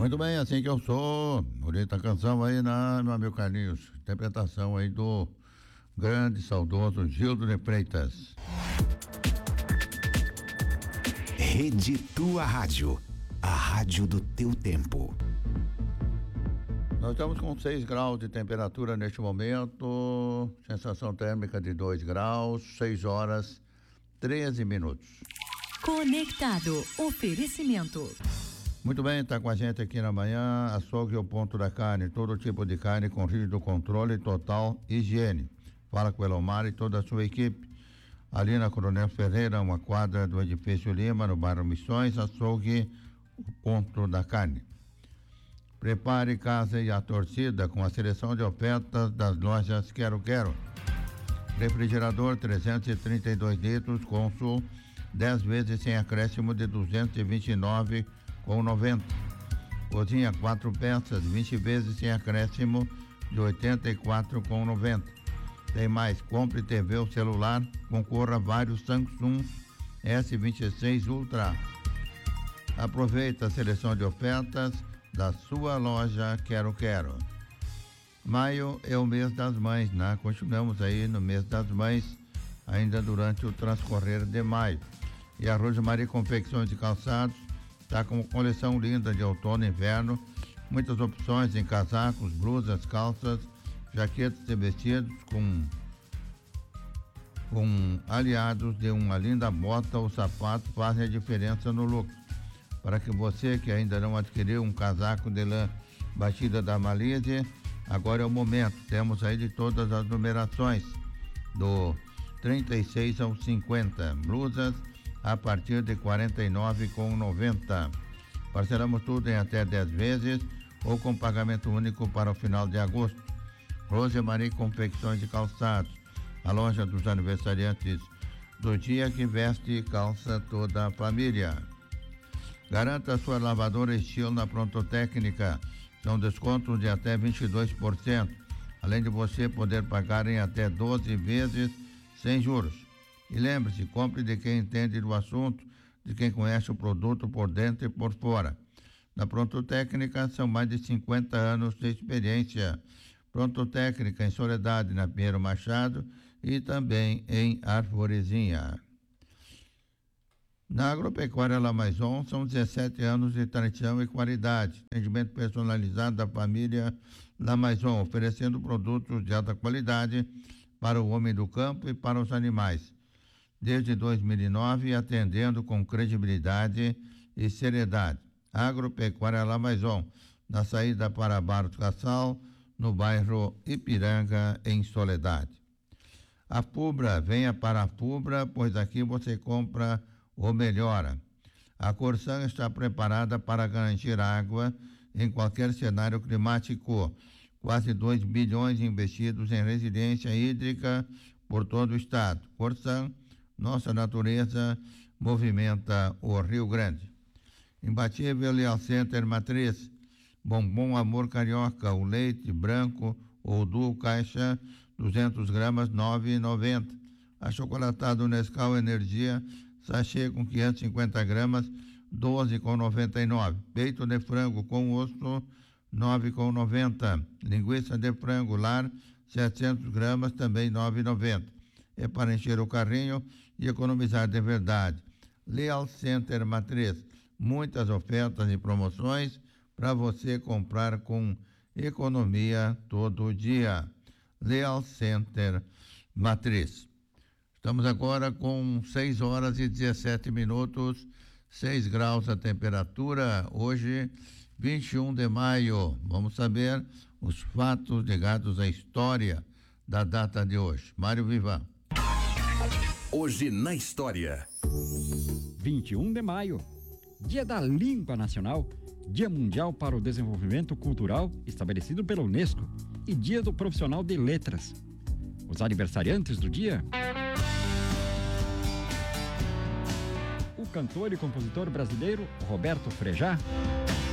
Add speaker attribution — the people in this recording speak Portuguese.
Speaker 1: Muito bem, assim que eu sou. Bonita canção aí, meu amigo Carlinhos. Interpretação aí do grande, saudoso Gildo de Freitas.
Speaker 2: Rede Tua Rádio, a rádio do teu tempo.
Speaker 1: Nós estamos com 6 graus de temperatura neste momento, sensação térmica de 2 graus, 6 horas, 13 minutos.
Speaker 3: Conectado, oferecimento.
Speaker 1: Muito bem, está com a gente aqui na manhã, Açougue ao Ponto da Carne, todo tipo de carne com rígido controle, total higiene. Fala com o Elomar e toda a sua equipe. Ali na Coronel Ferreira, uma quadra do Edifício Lima, no bairro Missões, Açougue, o Ponto da Carne. Prepare casa e a torcida com a seleção de ofertas das lojas Quero Quero. Refrigerador 332 litros, Consul, 10 vezes sem acréscimo de 229,90. Cozinha 4 peças, 20 vezes sem acréscimo de 84,90. Tem mais, compre TV ou celular, concorra a vários Samsung S26 Ultra. Aproveita a seleção de ofertas da sua loja Quero Quero. Maio é o mês das mães, né? Continuamos aí no mês das mães, ainda durante o transcorrer de maio. E a Rosemarie Confecções de Calçados está com uma coleção linda de outono e inverno, muitas opções em casacos, blusas, calças, jaquetas e vestidos com aliados de uma linda bota ou sapato fazem a diferença no look. Para que você que ainda não adquiriu um casaco de lã batida da Malise, agora é o momento. Temos aí de todas as numerações, do 36 ao 50, blusas a partir de R$ 49,90. Parcelamos tudo em até 10 vezes ou com pagamento único para o final de agosto. Rosemarie Confecções de Calçados, a loja dos aniversariantes do dia que veste e calça toda a família. Garanta sua lavadora estilo na Prontotécnica. São descontos de até 22%. Além de você poder pagar em até 12 vezes sem juros. E lembre-se, compre de quem entende do assunto, de quem conhece o produto por dentro e por fora. Na Prontotécnica são mais de 50 anos de experiência. Prontotécnica em Soledade, na Pinheiro Machado e também em Arvorezinha. Na Agropecuária La Maison são 17 anos de tradição e qualidade. Atendimento personalizado da família La Maison, oferecendo produtos de alta qualidade para o homem do campo e para os animais. Desde 2009, atendendo com credibilidade e seriedade. Agropecuária La Maison, na saída para Barros Cassal, no bairro Ipiranga, em Soledade. A Fubra, venha para a Fubra, pois aqui você compra ou melhora. A Corsan está preparada para garantir água em qualquer cenário climático. Quase 2 bilhões investidos em resiliência hídrica por todo o estado. Corsan, nossa natureza movimenta o Rio Grande. Imbatível Leal Center Matriz, bombom Amor Carioca, o leite branco ou duo caixa, 200 gramas, R$ 9,90. Achocolatado Nescau Energia, sachê com 550 gramas, R$ 12,99. Peito de frango com osso, R$ 9,90. Linguiça de frango lar, 700 gramas, também R$ 9,90. É para encher o carrinho e economizar de verdade. Leal Center Matriz, muitas ofertas e promoções para você comprar com economia todo dia. Leal Center Matriz. Estamos agora com 6 horas e 17 minutos, 6 graus a temperatura, hoje 21 de maio. Vamos saber os fatos ligados à história da data de hoje. Mário Vivan.
Speaker 2: Hoje na história.
Speaker 4: 21 de maio, Dia da Língua Nacional, Dia Mundial para o Desenvolvimento Cultural, estabelecido pela Unesco, e Dia do Profissional de Letras. Os aniversariantes do dia: o cantor e compositor brasileiro Roberto Frejá,